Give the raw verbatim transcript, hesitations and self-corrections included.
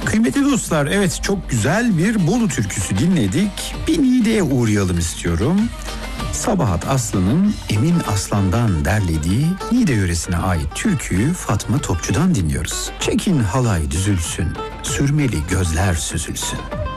Kıymetli dostlar, evet çok güzel bir Bolu türküsü dinledik. Bir Niğde'ye uğrayalım istiyorum. Sabahat Aslan'ın Emin Aslan'dan derlediği Niğde yöresine ait türküyü Fatma Topçu'dan dinliyoruz. Çekin halay düzülsün, sürmeli gözler süzülsün.